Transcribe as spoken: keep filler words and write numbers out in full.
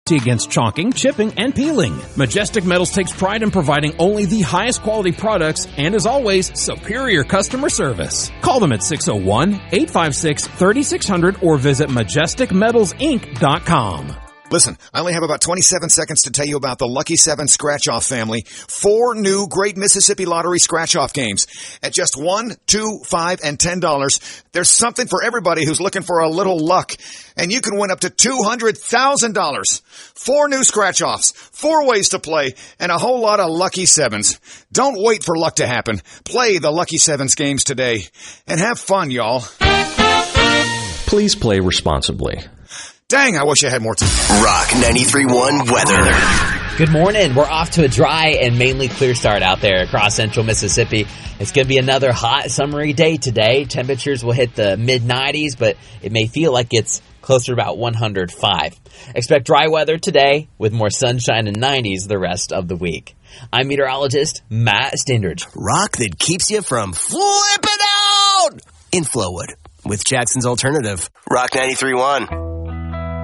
warranty against chalking, chipping, and peeling. Majestic Metals takes pride in providing only the highest quality products and, as always, superior customer service. Call them at six oh one, eight five six, three six zero zero or visit majestic metals inc dot com. Listen, I only have about twenty-seven seconds to tell you about the Lucky seven Scratch-Off family. Four new Great Mississippi Lottery Scratch-Off games. At just one, two, five, and ten dollars, there's something for everybody who's looking for a little luck. And you can win up to two hundred thousand dollars. Four new Scratch-Offs, four ways to play, and a whole lot of Lucky Sevens. Don't wait for luck to happen. Play the Lucky Sevens games today. And have fun, y'all. Please play responsibly. Dang, I wish I had more time. Rock ninety-three point one weather. Good morning. We're off to a dry and mainly clear start out there across central Mississippi. It's going to be another hot, summery day today. Temperatures will hit the mid nineties, but it may feel like it's closer to about one hundred five. Expect dry weather today with more sunshine and nineties the rest of the week. I'm meteorologist Matt Stindridge. Rock that keeps you from flipping out in Flowwood with Jackson's Alternative. Rock ninety-three point one.